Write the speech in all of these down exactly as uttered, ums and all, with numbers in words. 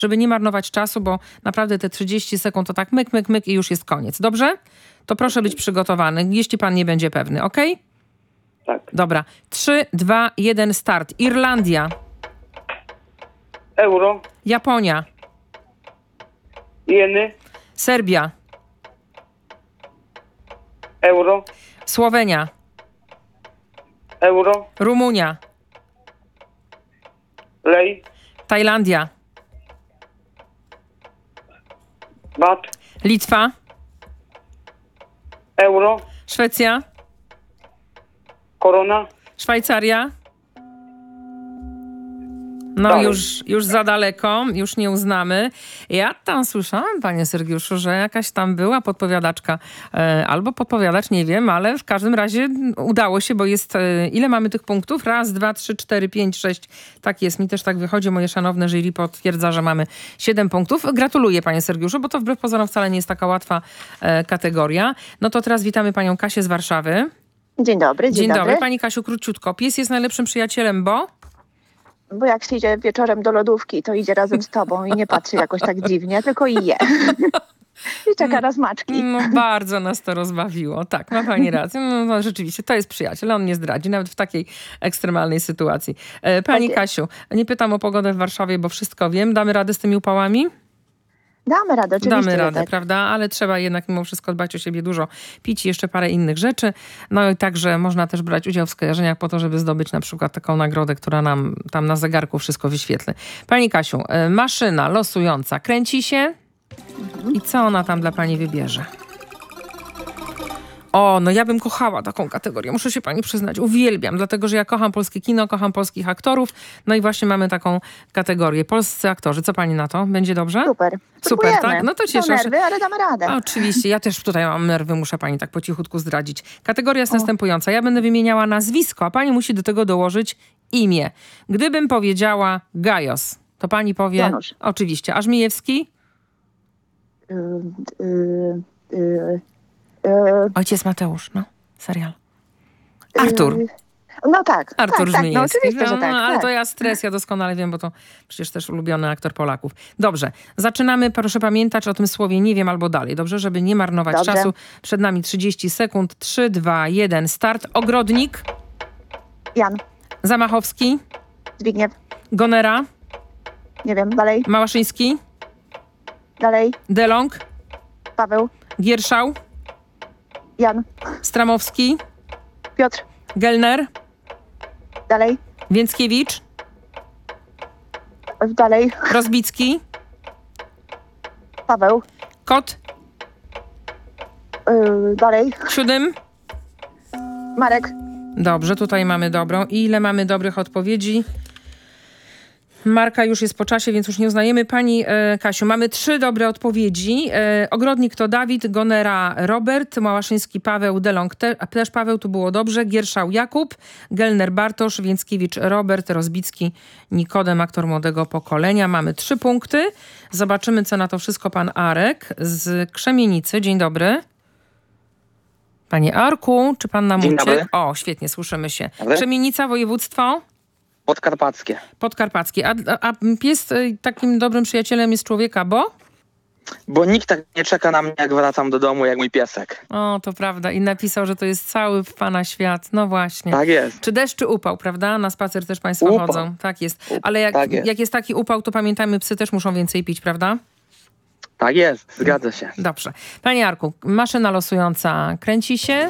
żeby nie marnować czasu, bo naprawdę te trzydzieści sekund to tak myk, myk, myk i już jest koniec. Dobrze? To proszę być przygotowany, jeśli pan nie będzie pewny, ok? Tak. Dobra. trzy, dwa, jeden, start. Irlandia. Euro. Japonia. Jeny. Serbia. Euro. Słowenia. Euro. Rumunia. Lej. Tajlandia. Bat. Litwa. Euro. Szwecja. Korona. Szwajcaria. No Dalej. już, już za daleko, już nie uznamy. Ja tam słyszałam, panie Sergiuszu, że jakaś tam była podpowiadaczka, e, albo podpowiadacz, nie wiem, ale w każdym razie udało się, bo jest, e, ile mamy tych punktów? Raz, dwa, trzy, cztery, pięć, sześć. Tak jest, mi też tak wychodzi, moje szanowne jury potwierdza, że mamy siedem punktów. Gratuluję, panie Sergiuszu, bo to wbrew pozorom wcale nie jest taka łatwa e, kategoria. No to teraz witamy panią Kasię z Warszawy. Dzień dobry, dzień, Dzień dobry. dobry. Pani Kasiu, króciutko. Pies jest najlepszym przyjacielem, bo... Bo jak się idzie wieczorem do lodówki, to idzie razem z tobą i nie patrzy jakoś tak dziwnie, tylko i je. I czeka na smaczki. No bardzo nas to rozbawiło. Tak, ma pani rację. No, no rzeczywiście, to jest przyjaciel. On nie zdradzi, nawet w takiej ekstremalnej sytuacji. E, pani Tak Kasiu, nie pytam o pogodę w Warszawie, bo wszystko wiem. Damy radę z tymi upałami? Damy radę, oczywiście. Damy radę, tak. prawda? Ale trzeba jednak mimo wszystko dbać o siebie, dużo pić i jeszcze parę innych rzeczy. No i także można też brać udział w skojarzeniach po to, żeby zdobyć na przykład taką nagrodę, która nam tam na zegarku wszystko wyświetli. Pani Kasiu, e, maszyna losująca kręci się i co ona tam dla pani wybierze? O, no ja bym kochała taką kategorię, muszę się pani przyznać. Uwielbiam, dlatego że ja kocham polskie kino, kocham polskich aktorów. No i właśnie mamy taką kategorię. Polscy aktorzy. Co pani na to? Będzie dobrze? Super. Super, Spróbujemy. tak? No to Są cieszę się. nerwy, ale damy radę. Oczywiście, ja też tutaj mam nerwy, muszę pani tak po cichutku zdradzić. Kategoria jest następująca. Ja będę wymieniała nazwisko, a pani musi do tego dołożyć imię. Gdybym powiedziała Gajos, to pani powie... Janusz. Oczywiście. A Żmijewski? Y, y, y, y, Ojciec Mateusz, no. Serial. Artur. y, No tak. Artur tak, tak, no Żmijewski. oczywiście, że tak. No, ale tak. to ja stres, ja doskonale wiem, bo to przecież też ulubiony aktor Polaków. Dobrze, zaczynamy. Proszę pamiętać o tym słowie nie wiem albo dalej. Dobrze, żeby nie marnować Dobrze. czasu. Przed nami trzydzieści sekund. trzy, dwa, jeden, start. Ogrodnik. Jan, Zamachowski. Zbigniew, Gonera. nie wiem, dalej, Małaszyński. dalej, Delong. Paweł, Gierszał. Jan, Stramowski. Piotr, Gelner. dalej, Więckiewicz. dalej, Rozbicki. Paweł, Kot. y, dalej, Siódym. Marek, Dobrze, tutaj mamy dobrą. I ile mamy dobrych odpowiedzi? Marka już jest po czasie, więc już nie uznajemy. Pani e, Kasiu, mamy trzy dobre odpowiedzi. E, Ogrodnik to Dawid, Gonera Robert, Małaszyński Paweł, Delong te, a też Paweł, tu było dobrze, Gierszał Jakub, Gelner Bartosz, Więckiewicz Robert, Rozbicki Nikodem, aktor młodego pokolenia. Mamy trzy punkty. Zobaczymy, co na to wszystko pan Arek z Krzemienicy. Dzień dobry. Panie Arku, czy pan nam Dzień uciekł? dobry. O, świetnie, słyszymy się. Dobry. Krzemienica, województwo? Podkarpackie. Podkarpackie. A, a, a pies y, takim dobrym przyjacielem jest człowieka, bo? Bo nikt tak nie czeka na mnie, jak wracam do domu, jak mój piesek. O, to prawda. I napisał, że to jest cały w pana świat. No właśnie. Tak jest. Czy deszcz, czy upał, prawda? Na spacer też państwo Upał. chodzą. Tak jest. Ale jak, Tak jest. jak jest taki upał, to pamiętajmy, psy też muszą więcej pić, prawda? Tak jest, zgadza się. Dobrze. Panie Arku, maszyna losująca kręci się.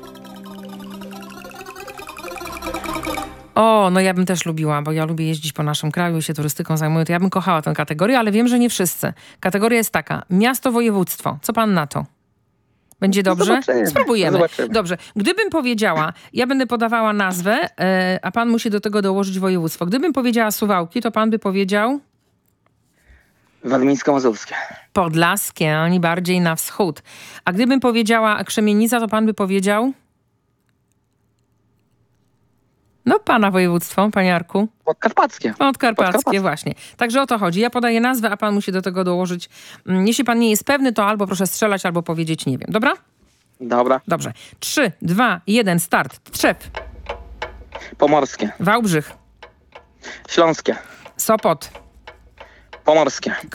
O, no ja bym też lubiła, bo ja lubię jeździć po naszym kraju i się turystyką zajmuję, to ja bym kochała tę kategorię, ale wiem, że nie wszyscy. Kategoria jest taka. Miasto, województwo. Co pan na to? Będzie dobrze? Zobaczymy. Spróbujemy. Zobaczymy. Dobrze. Gdybym powiedziała, ja będę podawała nazwę, e, a pan musi do tego dołożyć województwo. Gdybym powiedziała Suwałki, to pan by powiedział Warmińsko-Mazurskie. Podlaskie, oni bardziej na wschód. A gdybym powiedziała Krzemienica, to pan by powiedział? No, pana województwo, panie Arku. Podkarpackie. Podkarpackie, Podkarpackie. właśnie. Także o to chodzi. Ja podaję nazwę, a pan musi do tego dołożyć. mm, Jeśli pan nie jest pewny, to albo proszę strzelać, albo powiedzieć nie wiem. Dobra? Dobra. Dobrze. Trzy, dwa, jeden, start. Trzep. Pomorskie. Wałbrzych. Śląskie. Sopot. Pomorskie.